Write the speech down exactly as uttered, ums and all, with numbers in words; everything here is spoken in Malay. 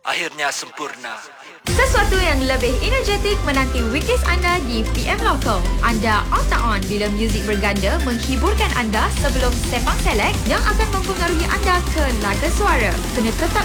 akhirnya sempurna. Sesuatu yang lebih energetik menanti weekdays anda di P M Local. Anda on tak on bila muzik berganda menghiburkan anda sebelum Sepang Select yang akan mempengaruhi anda ke laga suara. Kena tetap